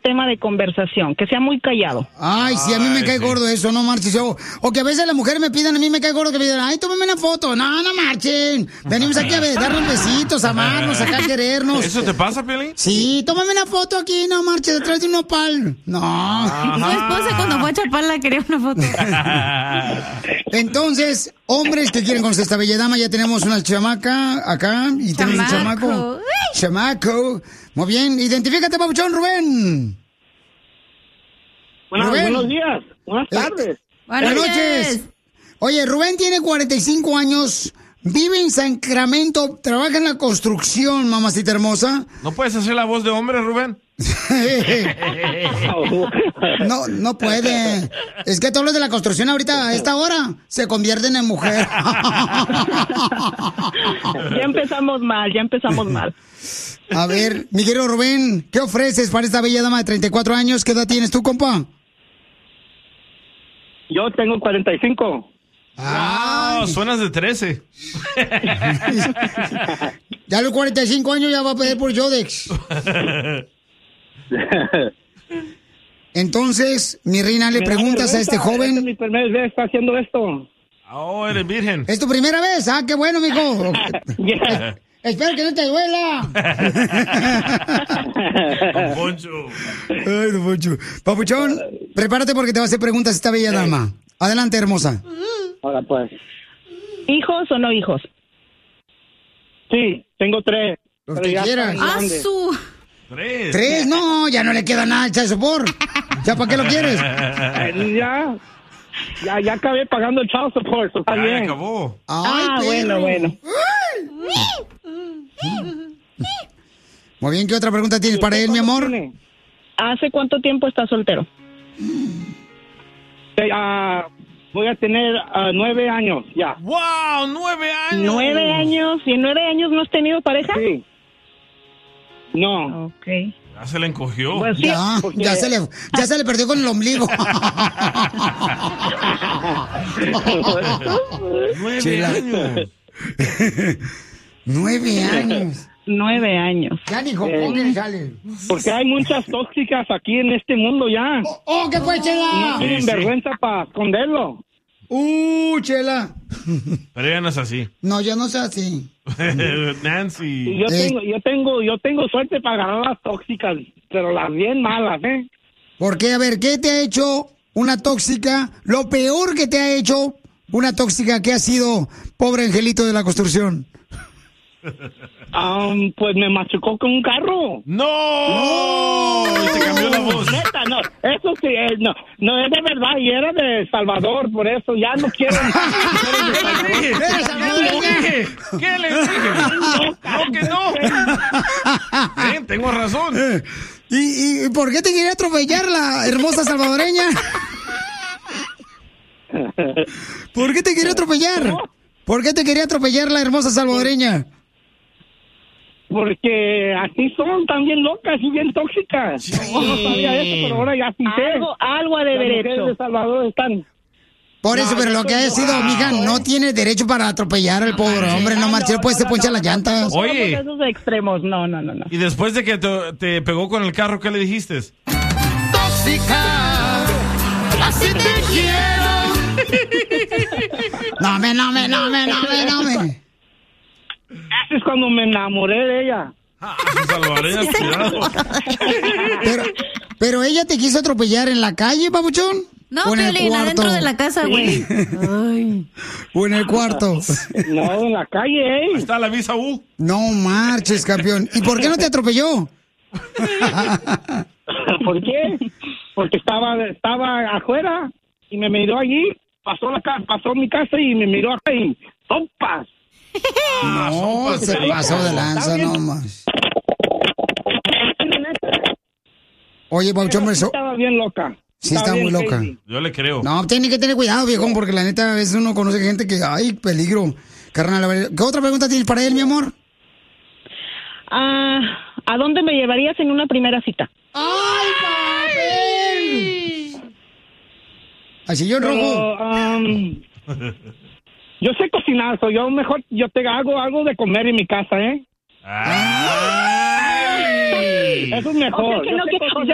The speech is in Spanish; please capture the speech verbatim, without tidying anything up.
tema de conversación, que sea muy callado. Ay, sí, a mí me Ay, cae sí. gordo eso, no marches. O, o que a veces las mujeres me piden, a mí me cae gordo que me digan, ay, tómame una foto. No, no marchen. Venimos aquí a ver, darnos besitos, amarnos, acá a querernos. ¿Eso te pasa, Piolín? Sí, tómame una foto aquí, no marches, detrás de un nopal. No. Su esposa cuando fue a chaparla quería una foto. Entonces, hombres que quieren conocer a esta bella dama, ya tenemos una chamaca acá y tenemos un Chamaco. chamaco. Chamaco. Muy bien, identifícate, papuchón, Rubén. Bueno, Rubén. buenos días, buenas Eh, tardes. Buenas Buenas noches. noches. Oye, Rubén tiene cuarenta y cinco años, vive en Sacramento, trabaja en la construcción, mamacita hermosa. ¿No puedes hacer la voz de hombre, Rubén? No, no puede. Es que todos los de la construcción ahorita, a esta hora, se convierten en mujer. Ya empezamos mal, ya empezamos mal. A ver, mi querido Rubén, ¿qué ofreces para esta bella dama de treinta y cuatro años? ¿Qué edad tienes tú, compa? Yo tengo cuarenta y cinco. Ah, suenas de trece. Ya a los cuarenta y cinco años ya va a pedir por Yodex. Entonces, mi reina, le Me da preguntas a este vergüenza, esta joven. Es mi primera vez haciendo esto. Oh, eres virgen. ¿Es tu primera vez? Ah, qué bueno, mijo. Yeah. Espero que no te duela. Don Poncho. Ay, don Poncho. Papuchón, prepárate porque te va a hacer preguntas esta bella dama. Adelante, hermosa. Ahora pues. ¿Hijos o no hijos? Sí, tengo tres. Los pero que ya quieras. están Ah, grandes. su. Tres. Tres, no, ya no le queda nada al child support. ¿Ya para qué lo quieres? Eh, ya, ya, ya acabé pagando el child support, eso está Ay, bien. acabó. Ay, Ah, bueno, perro. bueno. Muy bien, ¿qué otra pregunta tienes para él, mi amor? ¿Tiene? ¿Hace cuánto tiempo estás soltero? Eh, ah, voy a tener ah, nueve años, ya. ¡Wow! ¡Nueve años! ¿Nueve años? ¿Y en nueve años no has tenido pareja? Sí. No. Ok. Ya se le encogió. Pues sí. Ya, porque- ya se le, ya se le perdió con el ombligo. ¡Nueve Chela. años! Nueve años. Nueve años. Ya ni jocón le sale. Porque hay muchas tóxicas aquí en este mundo ya. Oh, oh, ¿qué fue, No Chela? tienen sí. vergüenza para esconderlo. Uh, Chela. Pero ella no es así. No, yo no sé así. Y Nancy. yo Eh. tengo, yo tengo, yo tengo suerte para agarrar las tóxicas, pero las bien malas, ¿eh? ¿Por qué? A ver, ¿qué te ha hecho una tóxica? Lo peor que te ha hecho una tóxica que ha sido pobre angelito de la construcción. Um, pues me machucó con un carro. ¡No! Y te cambió la voz. Neta, no, eso sí, eh, no, no es de verdad, y era de Salvador, por eso ya no quiero. ¿Qué le dije? ¿Qué le dije? No, que no. Ven, tengo razón. Eh, ¿Y, ¿Y por qué te quería atropellar la hermosa salvadoreña? ¿Por qué te quería atropellar? ¿Por qué te quería atropellar la hermosa salvadoreña? Porque así son, también locas y bien tóxicas. Yo no sabía eso, pero ahora ya sí sé. Algo, algo ha de Las haber mujeres hecho. de Salvador están. Por eso, No, pero yo lo que haya estoy- sido, mija, no tiene derecho para atropellar al pobre hombre. No marches, pues se poncha las llantas. Oye. Todos esos extremos, no, no, no, no. Y después de que te, te pegó con el carro, ¿qué le dijiste? Tóxica, así te quiero. No me, no me, no me, no me, no me. Eso es cuando me enamoré de ella. Ah, su salvadoreña aspirado. Pero, pero ella te quiso atropellar en la calle, papuchón. No, ¿O en el Piolín, cuarto? adentro de la casa, güey. Ay. ¿O en el cuarto? No, en la calle, Ahí ¿eh? está la visa U. No marches, campeón. ¿Y por qué no te atropelló? ¿Por qué? Porque estaba, estaba afuera y me miró allí, pasó la ca- pasó mi casa y me miró acá y ¡sopas! No, se pasó de lanza, no más. Oye, papuchón, eso... Estaba bien loca. Sí, Estaba está muy bien loca. crazy. Yo le creo. No, tiene que tener cuidado, viejón, porque la neta a veces uno conoce gente que, ay, peligro. Carnal, a ver, ¿qué otra pregunta tienes para él, mi amor? Ah, ¿a dónde me llevarías en una primera cita? ¡Ay, papel! Así yo rojo. Pero, um, yo sé cocinar, so yo mejor yo te hago algo de comer en mi casa, ¿eh? Ay. Eso es mejor. O sea que Yo no sé que- cocinar.